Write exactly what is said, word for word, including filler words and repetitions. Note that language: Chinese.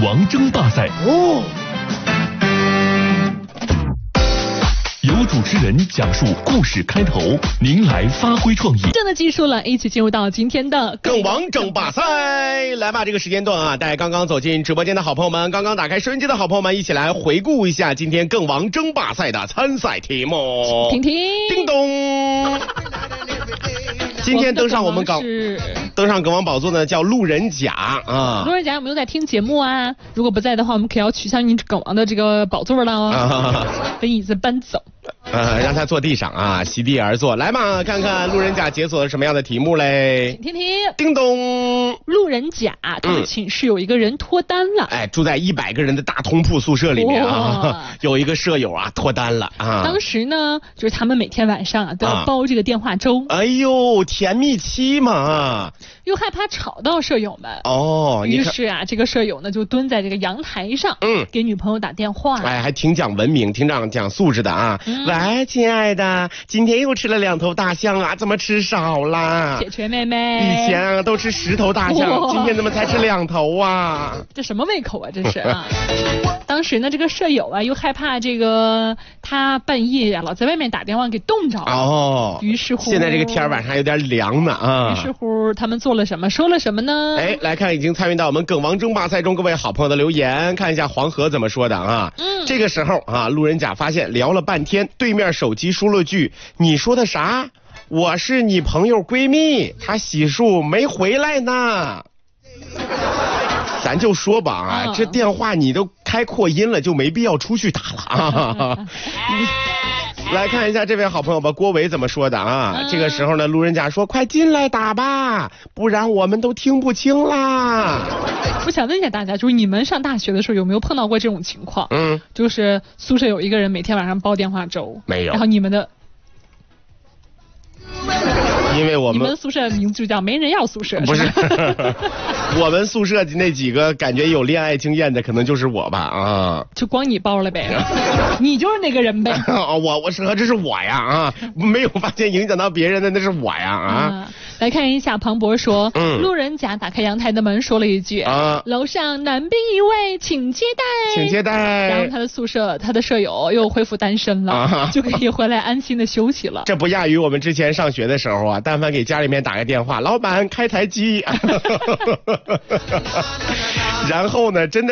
王争霸赛哦。 由主持人讲述故事开头，您来发挥创意。 真的技术了，一起进入到今天的梗王争霸赛。来吧，这个时间段啊，大家刚刚走进直播间的好朋友们，刚刚打开收音机的好朋友们，一起来回顾一下今天梗王争霸赛的参赛题目。 婷婷， 叮咚。今天登上我们岗登上梗王宝座呢，叫路人甲啊。 路人甲有没有在听节目啊？如果不在的话，我们可要取消你梗王的这个宝座了哦，啊、把椅子搬走。 呃，让他坐地上啊，席地而坐。来嘛，看看路人甲解锁了什么样的题目嘞？ 听听， 叮咚， 路人甲他的寝室有一个人脱单了。 嗯、哎，住在一百个人的大通铺宿舍里面啊，有一个舍友啊脱单了啊。 当时呢，就是他们每天晚上啊都要煲这个电话粥。 啊、哎呦，甜蜜期嘛。 又害怕吵到舍友们哦， 于是啊，这个舍友呢就蹲在这个阳台上，嗯，给女朋友打电话。 哎，还挺讲文明，挺讲讲素质的啊。嗯、喂，亲爱的，今天又吃了两头大象啊，怎么吃少啦？ 铁锤妹妹， 以前啊都吃十头大象，今天怎么才吃两头啊？ 这什么胃口啊，这是啊！当时呢，这个舍友啊又害怕这个他半夜啊老在外面打电话给冻着哦， 于是乎现在这个天晚上有点凉呢啊。 于是乎他们做了什么，说了什么呢？ 哎，来看已经参与到我们梗王争霸赛中各位好朋友的留言，看一下黄河怎么说的啊。嗯，这个时候啊，路人甲发现聊了半天，对面手机输了句：“你说的啥？我是你朋友闺蜜，她洗漱没回来呢。”咱就说吧啊，嗯、这电话你都开扩音了，就没必要出去打了啊。来看一下这位好朋友吧，郭伟怎么说的啊？嗯、这个时候呢，路人甲说：“快进来打吧，不然我们都听不清啦。” 我想问一下大家，就是你们上大学的时候有没有碰到过这种情况？嗯，就是宿舍有一个人每天晚上煲电话粥， 没有， 然后你们的。 因为我们你们宿舍名字就叫没人要宿舍， 不是？我们宿舍那几个感觉有恋爱经验的，可能就是我吧啊， 就光你包了呗，你就是那个人呗。 哦，我我说这是我呀啊，没有发现影响到别人的那是我呀啊。嗯、 来看一下，庞博说，嗯、路人甲打开阳台的门说了一句啊，楼上男宾一位，请接待， 请接待。 然后他的宿舍他的舍友又恢复单身了，啊、就可以回来安心的休息了。 这不亚于我们之前上学的时候啊。但凡给家里面打个电话，老板开台机，然后呢，真的。